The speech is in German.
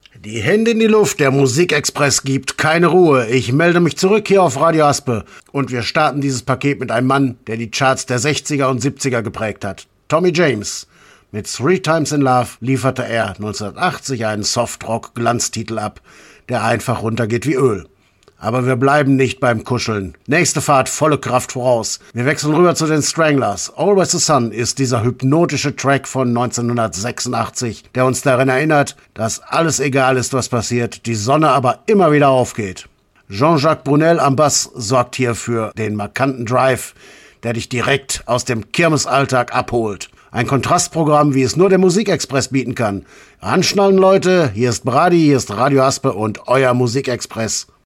Die Hände in die Luft, der Musikexpress gibt keine Ruhe. Ich melde mich zurück hier auf Radio Aspe. Und wir starten dieses Paket mit einem Mann, der die Charts der 60er und 70er geprägt hat. Tommy James. Mit Three Times in Love lieferte er 1980 einen Softrock-Glanztitel ab, der einfach runtergeht wie Öl. Aber wir bleiben nicht beim Kuscheln. Nächste Fahrt volle Kraft voraus. Wir wechseln rüber zu den Stranglers. Always the Sun ist dieser hypnotische Track von 1986, der uns daran erinnert, dass alles egal ist, was passiert, die Sonne aber immer wieder aufgeht. Jean-Jacques Brunel am Bass sorgt hier für den markanten Drive, der dich direkt aus dem Kirmesalltag abholt. Ein Kontrastprogramm, wie es nur der Musikexpress bieten kann. Anschnallen, Leute, hier ist Brady, hier ist Radio Aspe und euer Musikexpress.